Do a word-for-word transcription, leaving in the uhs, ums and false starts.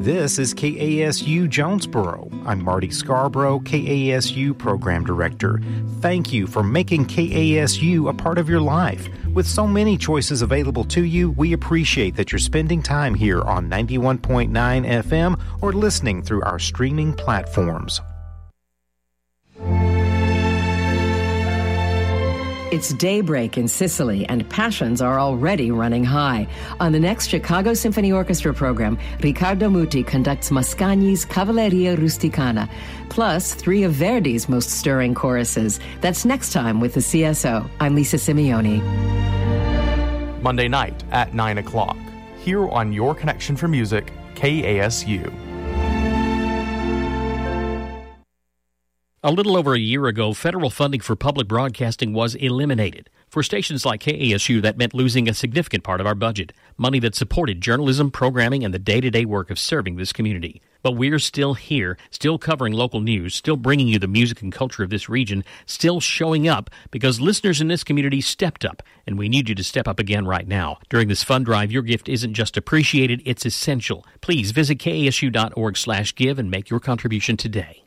This is K A S U Jonesboro. I'm Marty Scarborough, K A S U Program Director. Thank you for making K A S U a part of your life. With so many choices available to you, we appreciate that you're spending time here on ninety-one point nine F M or listening through our streaming platforms. It's daybreak in Sicily, and passions are already running high. On the next Chicago Symphony Orchestra program, Riccardo Muti conducts Mascagni's Cavalleria Rusticana, plus three of Verdi's most stirring choruses. That's next time with the C S O. I'm Lisa Simeone. Monday night at nine o'clock, here on Your Connection for Music, K A S U. A little over a year ago, federal funding for public broadcasting was eliminated. For stations like K A S U, that meant losing a significant part of our budget, money that supported journalism, programming, and the day-to-day work of serving this community. But we're still here, still covering local news, still bringing you the music and culture of this region, still showing up because listeners in this community stepped up, and we need you to step up again right now. During this fund drive, your gift isn't just appreciated, it's essential. Please visit K A S U dot org slash give and make your contribution today.